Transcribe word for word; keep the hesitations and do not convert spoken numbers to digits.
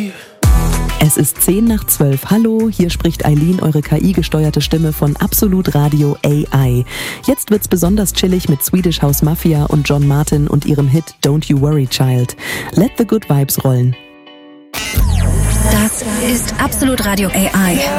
Es ist zehn nach zwölf. Hallo, hier spricht Eileen, eure K I-gesteuerte Stimme von Absolut Radio A I. Jetzt wird's besonders chillig mit Swedish House Mafia und John Martin und ihrem Hit Don't You Worry Child. Let the good vibes rollen. Das ist Absolut Radio A I.